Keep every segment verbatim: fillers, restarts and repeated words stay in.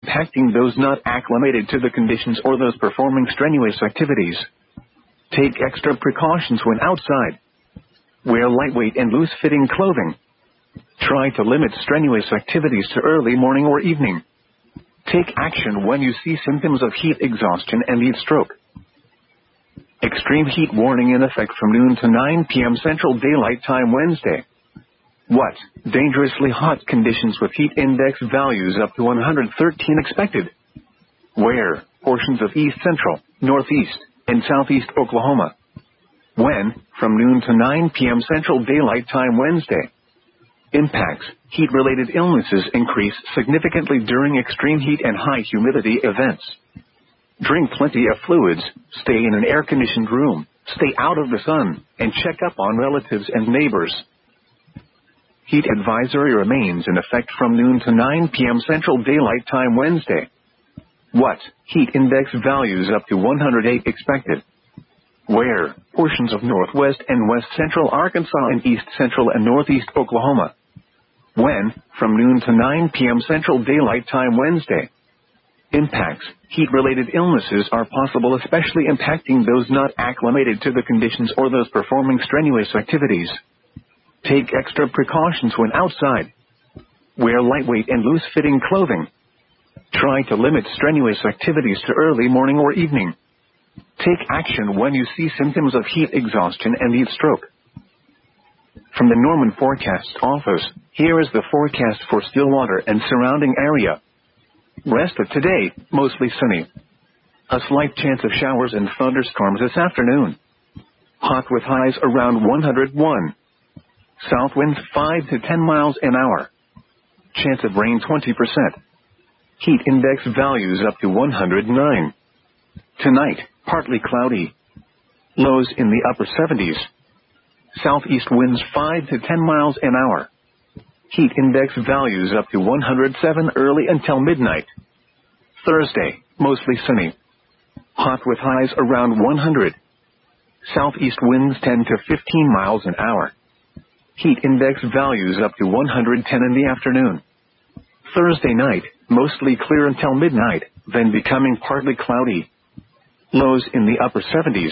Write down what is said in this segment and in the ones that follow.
impacting those not acclimated to the conditions or those performing strenuous activities. Take extra precautions when outside. Wear lightweight and loose-fitting clothing. Try to limit strenuous activities to early morning or evening. Take action when you see symptoms of heat exhaustion and heat stroke. Extreme heat warning in effect from noon to nine p m Central Daylight Time Wednesday. What? Dangerously hot conditions with heat index values up to one hundred thirteen expected. Where? Portions of east central, northeast, and southeast Oklahoma. When? From noon to nine p m Central Daylight Time Wednesday. Impacts. Heat-related illnesses increase significantly during extreme heat and high humidity events. Drink plenty of fluids, stay in an air-conditioned room, stay out of the sun, and check up on relatives and neighbors. Heat advisory remains in effect from noon to nine p m Central Daylight Time Wednesday. What? Heat index values up to one hundred eight expected. Where? Portions of northwest and west central Arkansas and east central and northeast Oklahoma. When? From noon to nine p m Central Daylight Time Wednesday. Impacts. Heat-related illnesses are possible, especially impacting those not acclimated to the conditions or those performing strenuous activities. Take extra precautions when outside. Wear lightweight and loose-fitting clothing. Try to limit strenuous activities to early morning or evening. Take action when you see symptoms of heat exhaustion and heat stroke. From the Norman Forecast Office, here is the forecast for Stillwater and surrounding area. Rest of today, mostly sunny. A slight chance of showers and thunderstorms this afternoon. Hot with highs around one hundred one. South winds five to ten miles an hour. Chance of rain twenty percent. Heat index values up to one hundred nine. Tonight, partly cloudy. Lows in the upper seventies. Southeast winds five to ten miles an hour. Heat index values up to one hundred seven early until midnight. Thursday, mostly sunny. Hot with highs around one hundred. Southeast winds ten to fifteen miles an hour. Heat index values up to one hundred ten in the afternoon. Thursday night, mostly clear until midnight, then becoming partly cloudy. Lows in the upper seventies.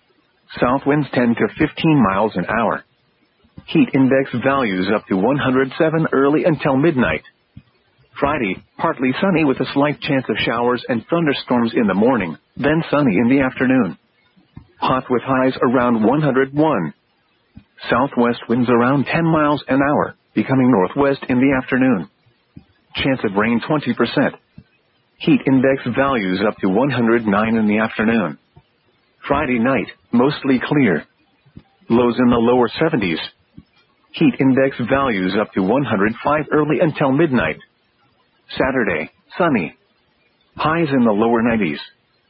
South winds ten to fifteen miles an hour. Heat index values up to one hundred seven early until midnight. Friday, partly sunny with a slight chance of showers and thunderstorms in the morning, then sunny in the afternoon. Hot with highs around one hundred one. Southwest winds around ten miles an hour, becoming northwest in the afternoon. Chance of rain twenty percent. Heat index values up to one hundred nine in the afternoon. Friday night, mostly clear. Lows in the lower seventies. Heat index values up to one hundred five early until midnight. Saturday, sunny. Highs in the lower nineties.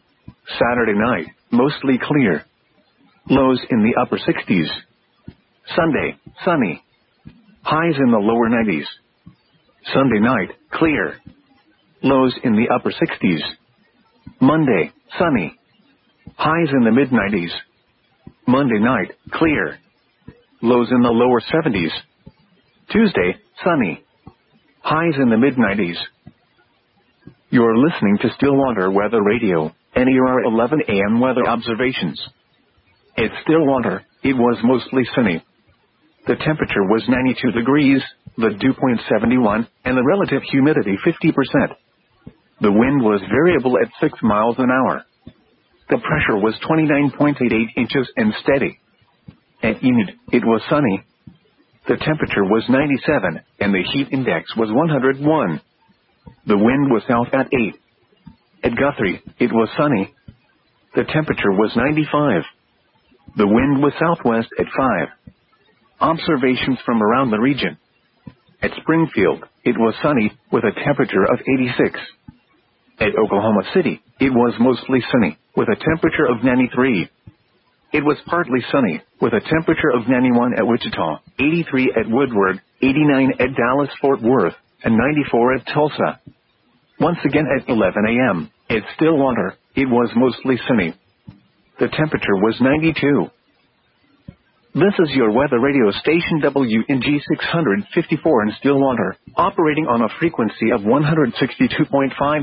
Saturday night, mostly clear. Lows in the upper sixties. Sunday, sunny. Highs in the lower nineties. Sunday night, clear. Lows in the upper sixties. Monday, sunny. Highs in the mid nineties. Monday night, clear. Lows in the lower seventies. Tuesday, sunny. Highs in the mid nineties. You're listening to Stillwater Weather Radio, N E R eleven A M weather observations. At Stillwater, it was mostly sunny. The temperature was ninety-two degrees, the dew point seventy-one, and the relative humidity fifty percent. The wind was variable at six miles an hour. The pressure was twenty-nine point eight eight inches and steady. At Enid, it was sunny. The temperature was ninety-seven, and the heat index was one hundred one. The wind was south at eight. At Guthrie, it was sunny. The temperature was ninety-five. The wind was southwest at five. Observations from around the region. At Springfield, it was sunny, with a temperature of eighty-six. At Oklahoma City, it was mostly sunny, with a temperature of ninety-three. It was partly sunny, with a temperature of ninety-one at Wichita, eighty-three at Woodward, eighty-nine at Dallas-Fort Worth, and ninety-four at Tulsa. Once again at eleven a m, at Stillwater, it was mostly sunny. The temperature was ninety-two. This is your weather radio station W N G six fifty-four in Stillwater, operating on a frequency of one hundred sixty-two point five